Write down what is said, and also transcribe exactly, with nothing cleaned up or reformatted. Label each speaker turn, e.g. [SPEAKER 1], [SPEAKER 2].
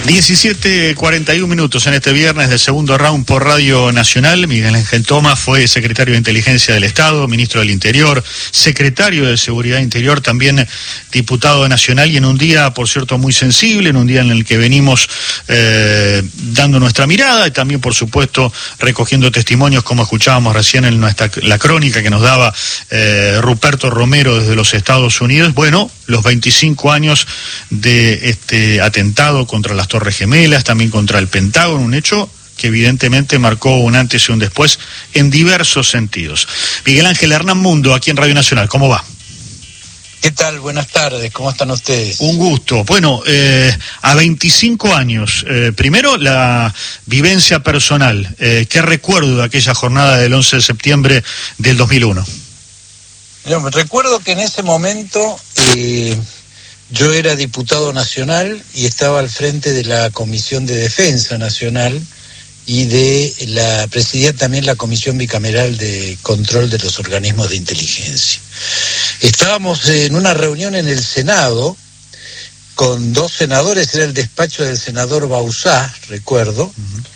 [SPEAKER 1] diecisiete cuarenta y uno minutos en este viernes del segundo round por Radio Nacional. Miguel Ángel Tomás fue secretario de Inteligencia del Estado, ministro del Interior, secretario de Seguridad Interior, también diputado nacional, y en un día, por cierto, muy sensible, en un día en el que venimos eh, dando nuestra mirada y también, por supuesto, recogiendo testimonios, como escuchábamos recién en nuestra la crónica que nos daba eh, Ruperto Romero desde los Estados Unidos. Bueno, los veinticinco años de este atentado contra las Torres Gemelas, también contra el Pentágono, un hecho que evidentemente marcó un antes y un después en diversos sentidos. Miguel Ángel, Hernán Mundo, aquí en Radio Nacional, ¿cómo va?
[SPEAKER 2] ¿Qué tal? Buenas tardes, ¿cómo están ustedes?
[SPEAKER 1] Un gusto. Bueno, eh, a veinticinco años, eh, primero la vivencia personal. Eh, ¿Qué recuerdo de aquella jornada del once de septiembre del dos mil uno?
[SPEAKER 2] Yo me recuerdo que en ese momento eh, yo era diputado nacional y estaba al frente de la Comisión de Defensa Nacional y de la presidía también la Comisión Bicameral de Control de los Organismos de Inteligencia. Estábamos en una reunión en el Senado con dos senadores, era el despacho del senador Bauzá, recuerdo, uh-huh.